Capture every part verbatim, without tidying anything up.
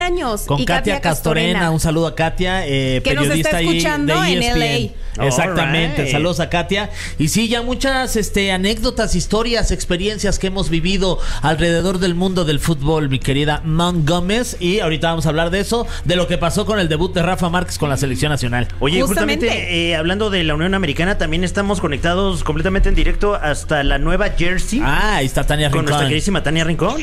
años. Con y Katia, Katia Castorena. Castorena. Un saludo a Katia, eh, que periodista nos está escuchando ahí de E S P N. en L A. Exactamente, right. Saludos a Katia. Y sí, ya muchas este, anécdotas, historias, experiencias que hemos vivido alrededor del mundo del fútbol, mi querida Mon Gómez. Y ahorita vamos a hablar de eso, de lo que pasó con el debut de Rafa Márquez con la selección nacional. Oye, Justamente. justamente eh, hablando de la Unión Americana, también estamos conectados completamente en directo hasta la Nueva Jersey. Ah, ahí está Tania con Rincón. nuestra queridísima Tania Rincón.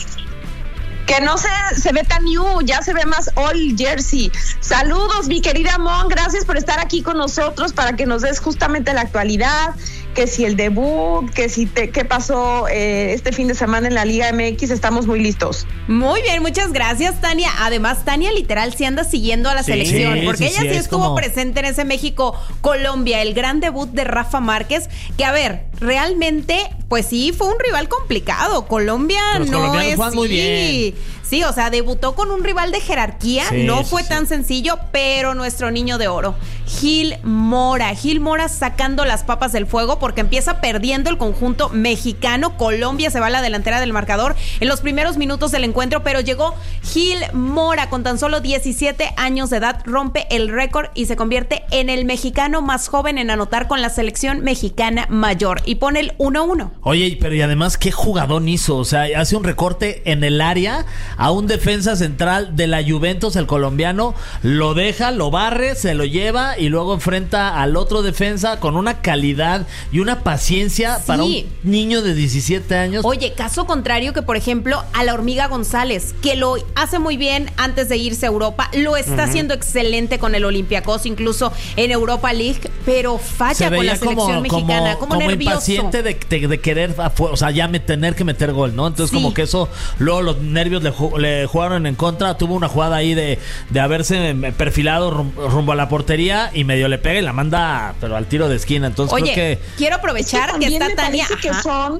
Que no se, se ve tan new, ya se ve más all jersey. Saludos, mi querida Mon, gracias por estar aquí con nosotros para que nos des justamente la actualidad, que si el debut, que si te, qué pasó eh, este fin de semana en la Liga M X, estamos muy listos. Muy bien, muchas gracias, Tania. Además, Tania literal sí anda siguiendo a la Sí, selección, sí, porque sí, ella sí, sí, es estuvo como... presente en ese México-Colombia, el gran debut de Rafa Márquez, que a ver, realmente, pues sí, fue un rival complicado. Colombia Los no colombianos es... juegan muy bien. Sí, o sea, debutó con un rival de jerarquía, Sí, no sí, fue sí. tan sencillo, pero nuestro niño de oro, Gil Mora, Gil Mora sacando las papas del fuego porque empieza perdiendo el conjunto mexicano. Colombia se va a la delantera del marcador en los primeros minutos del encuentro, pero llegó Gil Mora con tan solo diecisiete años de edad, rompe el récord y se convierte en el mexicano más joven en anotar con la selección mexicana mayor y pone el uno a uno. Oye, pero y además, ¿qué jugadón hizo? O sea, hace un recorte en el área a un defensa central de la Juventus, el colombiano, lo deja, lo barre, se lo lleva y luego enfrenta al otro defensa con una calidad y una paciencia Sí. para un niño de diecisiete años. Oye, caso contrario que, por ejemplo, a la Hormiga González, que lo hace muy bien antes de irse a Europa, lo está uh-huh. haciendo excelente con el Olympiacos, incluso en Europa League, pero falla con la selección como, mexicana, como, como nervioso. impaciente de, de, de querer, o sea, ya me, tener que meter gol, ¿no? Entonces, sí. como que eso, luego los nervios le, le jugaron en contra. Tuvo una jugada ahí de, de haberse perfilado rumbo, rumbo a la portería y medio le pega y la manda, pero al tiro de esquina. Entonces, Oye, creo que quiero aprovechar es que, que está Tania. Que son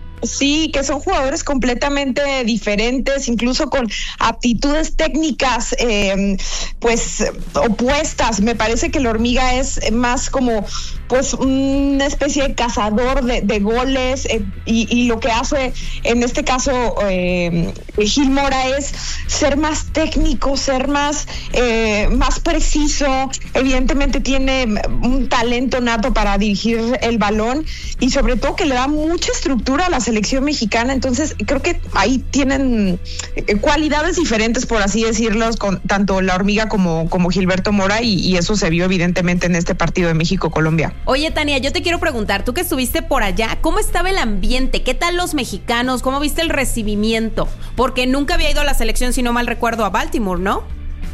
Sí, que son jugadores completamente diferentes, incluso con aptitudes técnicas eh, pues opuestas. Me parece que la Hormiga es más como pues una especie de cazador de, de goles eh, y, y lo que hace en este caso eh, Gil Mora es ser más técnico, ser más eh, más preciso. Evidentemente tiene un talento nato para dirigir el balón y sobre todo que le da mucha estructura a la selección mexicana. Entonces creo que ahí tienen cualidades diferentes, por así decirlo, con tanto la Hormiga como, como Gilberto Mora y, y eso se vio evidentemente en este partido de México-Colombia. Oye, Tania, yo te quiero preguntar, tú que estuviste por allá, ¿cómo estaba el ambiente? ¿Qué tal los mexicanos? ¿Cómo viste el recibimiento? Porque nunca había ido a la selección, si no mal recuerdo, a Baltimore, ¿no?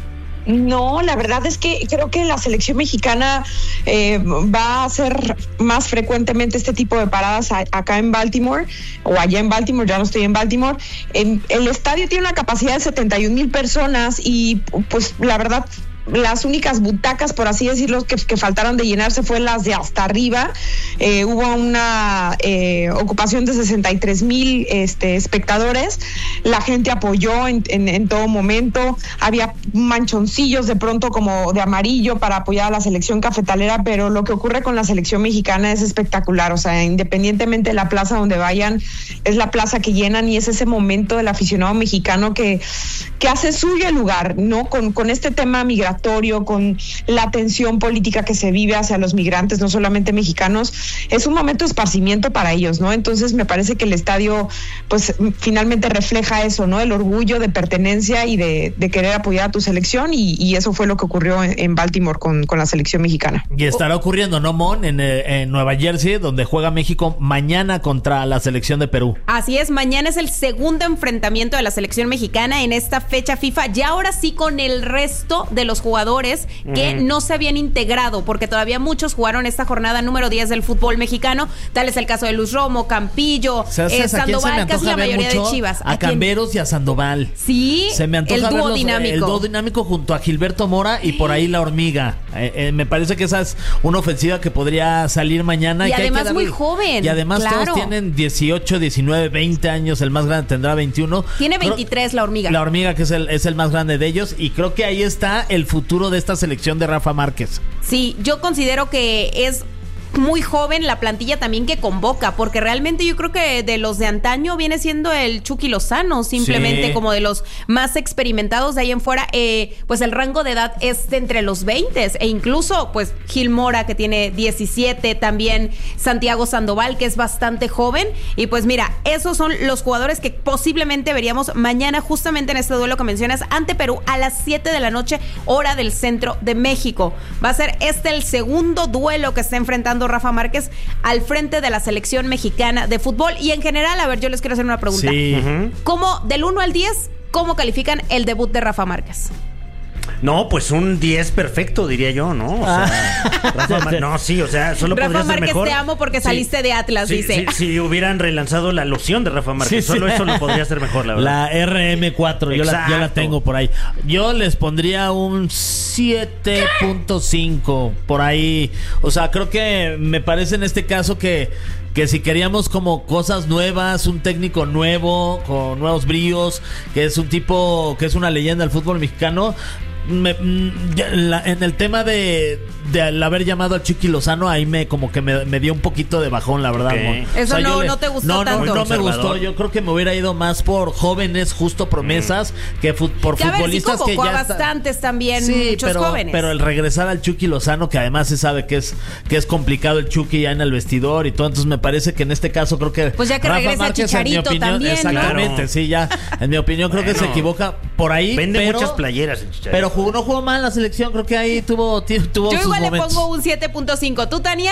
No, la verdad es que creo que la selección mexicana eh, va a hacer más frecuentemente este tipo de paradas a, acá en Baltimore o allá en Baltimore, ya no estoy en Baltimore. En, el estadio tiene una capacidad de setenta y un mil personas y pues la verdad las únicas butacas, por así decirlo, que, que faltaron de llenarse fue las de hasta arriba. Eh, hubo una eh, ocupación de sesenta y tres mil este, espectadores. La gente apoyó en, en, en todo momento. Había manchoncillos de pronto como de amarillo para apoyar a la selección cafetalera, pero lo que ocurre con la selección mexicana es espectacular. O sea, independientemente de la plaza donde vayan, es la plaza que llenan y es ese momento del aficionado mexicano que, que hace suyo el lugar, ¿no? Con, con este tema migratorio, con la tensión política que se vive hacia los migrantes, no solamente mexicanos, es un momento de esparcimiento para ellos, ¿no? Entonces me parece que el estadio pues finalmente refleja eso, ¿no? El orgullo de pertenencia y de, de querer apoyar a tu selección y, y eso fue lo que ocurrió en, en Baltimore con, con la selección mexicana. Y estará ocurriendo, ¿no, Mon? En, en Nueva Jersey, donde juega México mañana contra la selección de Perú. Así es, mañana es el segundo enfrentamiento de la selección mexicana en esta fecha FIFA, ya ahora sí con el resto de los jugadores que uh-huh. no se habían integrado, porque todavía muchos jugaron esta jornada número diez del fútbol mexicano. Tal es el caso de Luz Romo, Campillo, eh, Sandoval, casi la mayoría de Chivas. A, a Camberos y a Sandoval. Sí, se me antoja el dúo verlos, dinámico. El dúo dinámico junto a Gilberto Mora y por ahí la Hormiga. Eh, eh, me parece que esa es una ofensiva que podría salir mañana. Y, y que además hay que darle, muy joven. Y además claro. todos tienen dieciocho, diecinueve, veinte años. El más grande tendrá veintiuno. Tiene veintitrés creo, la Hormiga. La Hormiga, que es el, es el más grande de ellos. Y creo que ahí está el futuro de esta selección de Rafa Márquez. Sí, yo considero que es muy joven la plantilla también que convoca, porque realmente yo creo que de los de antaño viene siendo el Chucky Lozano, simplemente Sí. como de los más experimentados. De ahí en fuera, eh, pues el rango de edad es de entre los veinte, e incluso pues Gil Mora, que tiene diecisiete, también Santiago Sandoval, que es bastante joven. Y pues mira, esos son los jugadores que posiblemente veríamos mañana justamente en este duelo que mencionas ante Perú a las siete de la noche, hora del centro de México. Va a ser este el segundo duelo que está enfrentando Rafa Márquez al frente de la selección mexicana de fútbol. Y en general, a ver, yo les quiero hacer una pregunta. Sí. Ujú. ¿Cómo, del uno al diez, cómo califican el debut de Rafa Márquez? No, pues un diez perfecto, diría yo, ¿no? O sea, Rafa Mar- no, sí, o sea, solo Rafa podría ser Márquez, mejor. te amo porque saliste de Atlas, Sí, dice. sí, si hubieran relanzado la loción de Rafa Márquez, Sí, solo sí. eso lo podría ser mejor, la verdad. La R M cuatro, yo la, yo la Exacto. tengo por ahí. Yo les pondría un siete punto cinco por ahí. O sea, creo que me parece en este caso que, que si queríamos como cosas nuevas, un técnico nuevo, con nuevos bríos, que es un tipo, que es una leyenda del fútbol mexicano. Me, mm, ya, la- en el tema de, de al haber llamado al Chucky Lozano, ahí me como que me, me dio un poquito de bajón, la verdad. Ok. Mon. Eso no- yo no te gustó no, no, tanto. No, me Conservador. gustó. Yo creo que me hubiera ido más por jóvenes, justo promesas, que fu- por Que a ver, sí futbolistas que convocó ya a está- bastantes también, Sí, muchos pero, jóvenes. pero el regresar al Chucky Lozano, que además se sabe que es que es complicado el Chucky ya en el vestidor y todo, entonces me parece que en este caso creo que Pues ya que Rafa regresa Márquez, en mi Chicharito opinión, también, ¿no? exactamente, Claro. sí, ya en mi opinión creo que se Bueno. equivoca por ahí, Vende pero, muchas playeras el Chicharito. pero jugó, no jugó mal la selección, creo que ahí tuvo ti- tuvo Yo sus igual momentos. le pongo un siete punto cinco. ¿Tú, Tania?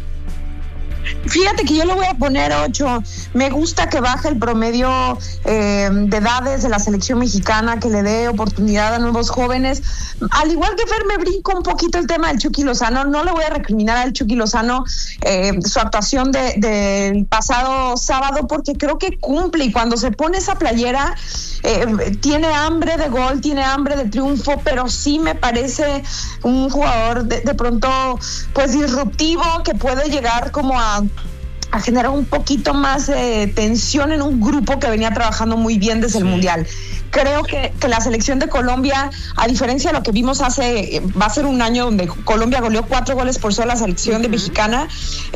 Fíjate que yo le voy a poner ocho. Me gusta que baje el promedio eh, de edades de la selección mexicana, que le dé oportunidad a nuevos jóvenes. Al igual que Fer, me brinco un poquito el tema del Chucky Lozano. No le voy a recriminar al Chucky Lozano eh, su actuación de- del pasado sábado, porque creo que cumple, y cuando se pone esa playera eh, tiene hambre de gol, tiene hambre de triunfo, pero sí me parece un jugador de, de pronto pues disruptivo, que puede llegar como a a generar un poquito más de tensión en un grupo que venía trabajando muy bien desde el Mundial. Creo que, que la selección de Colombia, a diferencia de lo que vimos hace, va a ser un año donde Colombia goleó cuatro goles por sola a la selección de mexicana,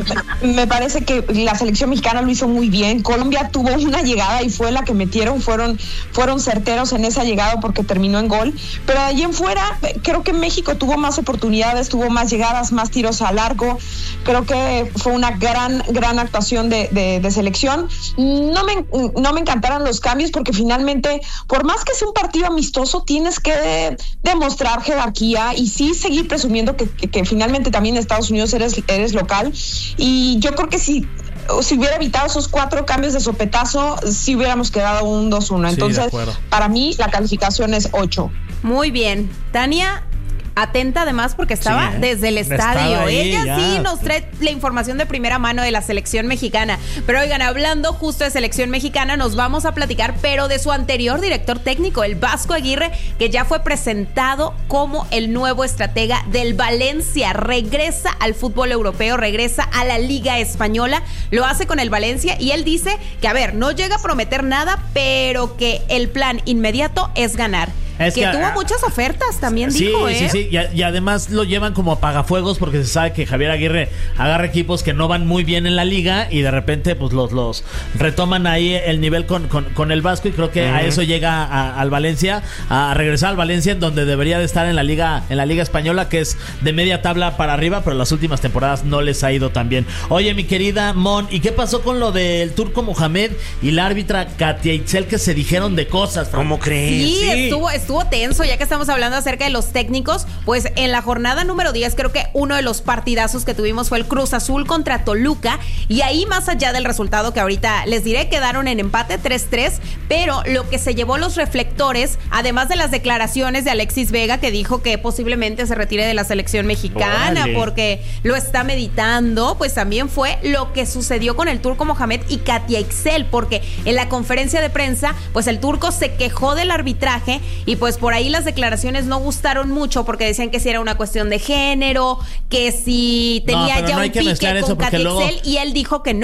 me parece que la selección mexicana lo hizo muy bien. Colombia tuvo una llegada y fue la que metieron, fueron, fueron certeros en esa llegada porque terminó en gol, pero de allí en fuera creo que México tuvo más oportunidades, tuvo más llegadas, más tiros al arco. Creo que fue una gran, gran actuación de, de, de selección. No me, no me encantaron los cambios porque finalmente, por más que sea un partido amistoso, tienes que demostrar jerarquía y sí seguir presumiendo que, que, que finalmente también en Estados Unidos eres, eres local. Y yo creo que si, si hubiera evitado esos cuatro cambios de sopetazo, sí hubiéramos quedado un dos uno. Sí, de Entonces, acuerdo. para mí, la calificación es ocho. Muy bien. Tania, atenta además porque estaba Sí, ¿eh? desde el Estaba estadio. ahí, Ella ya. sí nos trae la información de primera mano de la selección mexicana. Pero oigan, hablando justo de selección mexicana, nos vamos a platicar, pero de su anterior director técnico, el Vasco Aguirre, que ya fue presentado como el nuevo estratega del Valencia. Regresa al fútbol europeo, regresa a la Liga Española, lo hace con el Valencia y él dice que, a ver, no llega a prometer nada, pero que el plan inmediato es ganar. Es que, que, tuvo ah, muchas ofertas, también Sí, dijo, ¿eh? sí, sí, y, a- y además lo llevan como apagafuegos porque se sabe que Javier Aguirre agarra equipos que no van muy bien en la liga y de repente pues los, los retoman ahí el nivel con, con, con el Vasco y creo que Uh-huh. a eso llega a- al Valencia, a regresar al Valencia en donde debería de estar en la liga en la liga española, que es de media tabla para arriba, pero las últimas temporadas no les ha ido tan bien. Oye, mi querida Mon, ¿y qué pasó con lo del Turco Mohamed y la árbitra Katia Itzel, que se dijeron de cosas? Fran? ¿Cómo crees? Sí, estuvo, estuvo tenso, ya que estamos hablando acerca de los técnicos. Pues en la jornada número diez, creo que uno de los partidazos que tuvimos fue el Cruz Azul contra Toluca. Y ahí, más allá del resultado que ahorita les diré, quedaron en empate tres tres. Pero lo que se llevó los reflectores, además de las declaraciones de Alexis Vega, que dijo que posiblemente se retire de la selección mexicana Órale. porque lo está meditando, pues también fue lo que sucedió con el Turco Mohamed y Katia Ixel, porque en la conferencia de prensa, pues el turco se quejó del arbitraje y pues por ahí las declaraciones no gustaron mucho porque decían que si era una cuestión de género, que si tenía pero ya no hay un que pique mezclar eso con porque Katia luego- Ixel, y él dijo que no.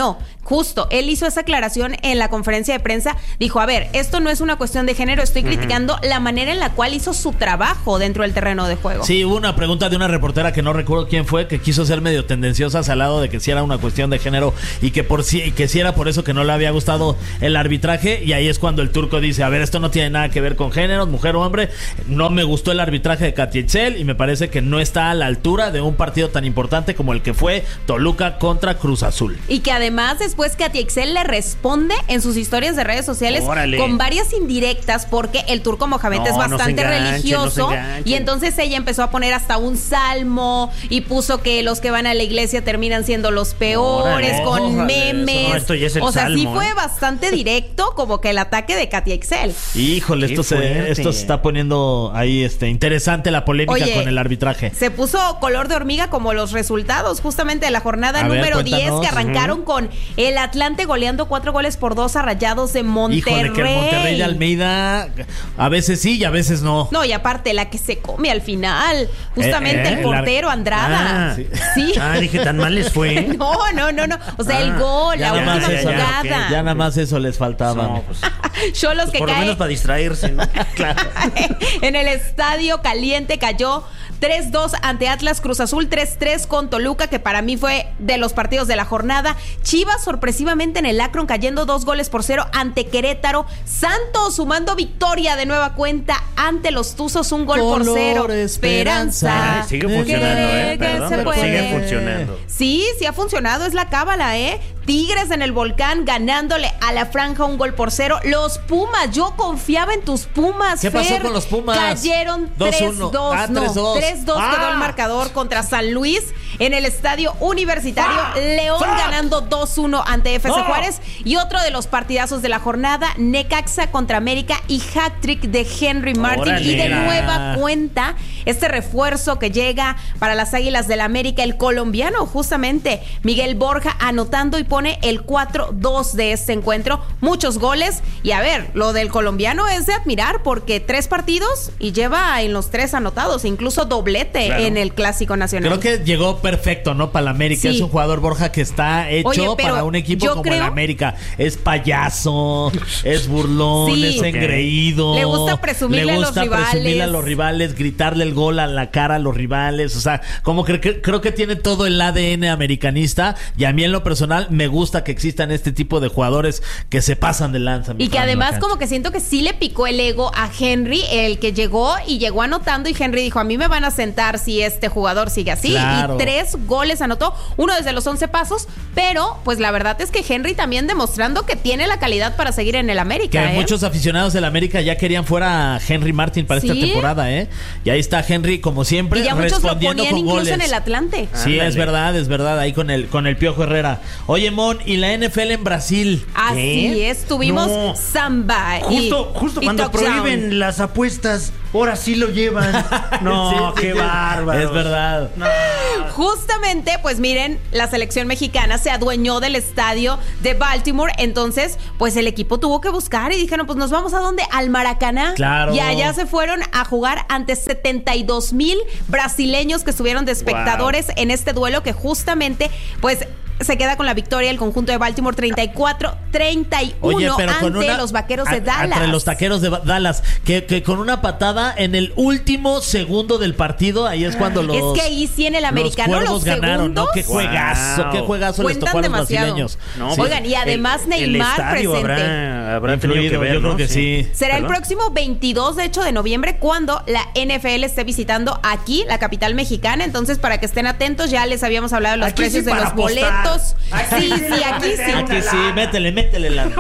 justo, él hizo esa aclaración en la conferencia de prensa. Dijo, a ver, esto no es una cuestión de género, estoy uh-huh. criticando la manera en la cual hizo su trabajo dentro del terreno de juego. Sí, hubo una pregunta de una reportera que no recuerdo quién fue, que quiso ser medio tendenciosa al lado de que si era una cuestión de género y que por sí, que si era por eso que no le había gustado el arbitraje, y ahí es cuando el turco dice, a ver, esto no tiene nada que ver con géneros, mujer o hombre, no me gustó el arbitraje de Katia Itzel y me parece que no está a la altura de un partido tan importante como el que fue Toluca contra Cruz Azul. Y que además después Katia Itzel le responde en sus historias de redes sociales Órale. con varias indirectas, porque el turco Mohamed no, es bastante no enganchen, religioso, no y entonces ella empezó a poner hasta un salmo y puso que los que van a la iglesia terminan siendo los peores, Órale. con Órale, memes. no, esto ya es el o sea, salmo, sí fue ¿eh? bastante directo como que el ataque de Katia Itzel. Híjole, Qué esto se, fuerte. esto se está poniendo ahí este interesante la polémica Oye, con el arbitraje. Se puso color de hormiga como los resultados justamente de la jornada A ver, número diez, cuéntanos. que arrancaron uh-huh. con el Atlante goleando cuatro goles por dos a Rayados de Monterrey. Híjole, que el Monterrey de Almeida a veces sí y a veces no. No, y aparte la que se come al final, justamente Eh, eh, el portero el ar- Andrada. Ah, sí. sí. Ah, dije, tan mal les fue. No, no, no, no. O sea, Ah, el gol, Ya la nada última más eso, jugada. ok. ya nada más eso les faltaba. No, pues, Cholos pues que por lo cae menos para distraerse, ¿no? Claro. en el estadio caliente cayó tres dos ante Atlas. Cruz Azul tres tres con Toluca, que para mí fue de los partidos de la jornada. Chivas sorpresivamente en el Akron cayendo dos goles por cero ante Querétaro. Santos sumando victoria de nueva cuenta ante los Tuzos, un gol Color por cero. esperanza. Ay, sigue funcionando, Cree ¿eh? que Perdón, se pero puede. sigue funcionando. Sí, sí ha funcionado, es la cábala, ¿eh? Tigres en el Volcán ganándole a la Franja un gol por cero. Los Pumas, yo confiaba en tus Pumas, ¿Qué Fer. pasó con los Pumas? Cayeron dos tres uno. dos. Ah, no, tres dos. tres dos Ah. quedó el marcador contra San Luis en el Estadio Universitario. Ah. León Ah. ganando dos uno ante F C Ah. Juárez. Y otro de los partidazos de la jornada, Necaxa contra América y hat-trick de Henry Martin. Órale. Y de nueva cuenta, este refuerzo que llega para las Águilas del América, el colombiano justamente Miguel Borja, anotando y pone el cuatro dos de este encuentro. Muchos goles. Y a ver, lo del colombiano es de admirar, porque tres partidos y lleva en los tres anotados, incluso doblete Claro. en el Clásico Nacional. Creo que llegó perfecto, ¿no? Para la América. Sí. Es un jugador, Borja, que está hecho Oye, pero para un equipo yo como creo- el América. Es payaso, es burlón, Sí. es Ok. engreído. Le gusta presumirle le a los gusta rivales. presumirle a los rivales, gritarle el gol a la cara a los rivales. O sea, como que, que- creo que tiene todo el A D N americanista. Y a mí en lo personal me gusta que existan este tipo de jugadores que se pasan de lanza. mi Y que Fran, en la además cancha. como que siento que sí le picó el ego a Henry, el que llegó y llegó anotando, y Henry dijo, a mí me van a sentar si este jugador sigue así. Claro. Y tres goles anotó, uno desde los once pasos, pero pues la verdad es que Henry también demostrando que tiene la calidad para seguir en el América. Que ¿eh? muchos aficionados del América ya querían fuera a Henry Martin para esta Sí. temporada, ¿eh? Y ahí está Henry, como siempre, Y ya muchos lo respondiendo ponían con incluso goles. en el Atlante. Sí, Ándale. es verdad, es verdad, ahí con el, con el Piojo Herrera. Oye, Mon, ¿y la N F L en Brasil? Así ¿Qué? es, tuvimos No. samba. y- Justo, justo y cuando touchdown. prohíben las apuestas, ahora sí lo llevan. No, Sí, sí, qué sí. bárbaro. Es verdad. No. Justamente, pues miren, la selección mexicana se adueñó del estadio de Baltimore, entonces, pues el equipo tuvo que buscar y dijeron, pues nos vamos a dónde, al Maracaná. Claro. Y allá se fueron a jugar ante setenta y dos mil brasileños que estuvieron de espectadores en este duelo, que justamente, pues se queda con la victoria el conjunto de Baltimore treinta y cuatro treinta y uno Oye, pero ante con una, los vaqueros de a- Dallas. Entre los taqueros de Ba- Dallas, que, que con una patada en el último segundo del partido, ahí es cuando los, Es que ahí sí en el americano los los, cuervos ganaron, ¿no? segundos Qué juegazo, Wow. qué juegazo les cuentan tocó a los demasiado. brasileños. No, Sí. Oigan, y además el, el Neymar estadio presente. Habrá, habrá tenido que Influido, ver, yo creo ¿no? que sí. Será el ¿Perdón? próximo veintidós, de hecho, de noviembre, cuando la N F L esté visitando aquí, la capital mexicana. Entonces, para que estén atentos, ya les habíamos hablado de los Aquí precios sí de para los apostar. boletos. Aquí Sí, sí sí, le va a aquí meter sí. Aquí una sí, lana. métele, métele la.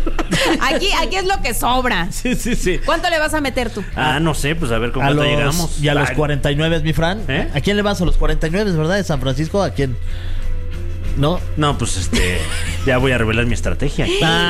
Aquí, aquí es lo que sobra. Sí, sí, sí. ¿Cuánto le vas a meter tú? Ah, no sé, pues a ver con A cuánto los, llegamos. y a los Ay, cuarenta y nueve, mi Fran. ¿Eh? ¿A quién le vas? A los cuarenta y nueve, ¿verdad? ¿De San Francisco? ¿A quién? ¿No? No, pues este. Ya voy a revelar mi estrategia.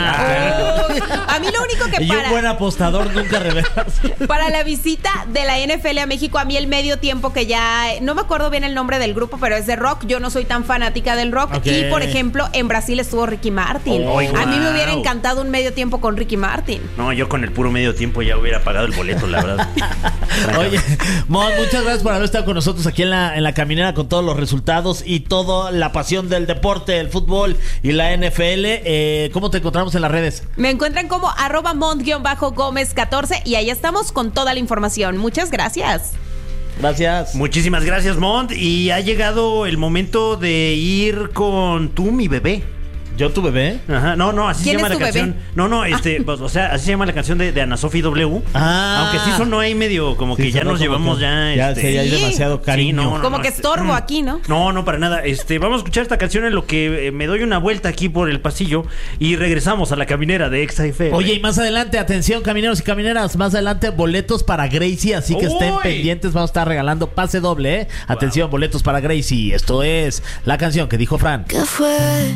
Ah, A mí lo único que y un para, buen apostador nunca revelas. para la visita de la N F L a México, a mí el medio tiempo que ya, no me acuerdo bien el nombre del grupo, pero es de rock. Yo no soy tan fanática del rock. Ok. Y, por ejemplo, en Brasil estuvo Ricky Martin. Oh, a mí me wow. hubiera encantado un medio tiempo con Ricky Martin. No, yo con el puro medio tiempo ya hubiera pagado el boleto, la verdad. Oye, Mon, muchas gracias por haber estado con nosotros aquí en la, en la caminera con todos los resultados y toda la pasión del deporte. deporte, el fútbol y la N F L. Eh, ¿Cómo te encontramos en las redes? Me encuentran como arroba mont-gómez catorce y ahí estamos con toda la información. Muchas gracias. Gracias. Muchísimas gracias, Mont. Y ha llegado el momento de ir con tú, mi bebé. ¿Yo tu bebé? Ajá, no, no, así se ¿Quién llama es la tu canción. bebé? No, no, este, pues, o sea, así se llama la canción de, de Ana Sofi W. Ah. Aunque sí sonó ahí medio como que Sí, ya sonó nos como llevamos que ya. Ya, este, sí, ya hay Sí. demasiado cariño. Sí, no, no. Como que este, estorbo mm. aquí, ¿no? No, no, para nada. Este, vamos a escuchar esta canción en lo que eh, me doy una vuelta aquí por el pasillo y regresamos a la caminera de Exa F M. Oye, y más adelante, atención, camineros y camineras, más adelante boletos para Gracie, así que estén ¡Uy! pendientes, vamos a estar regalando pase doble, ¿eh? Atención, boletos para Gracie. Esto es la canción que dijo Fran. ¿Qué fue?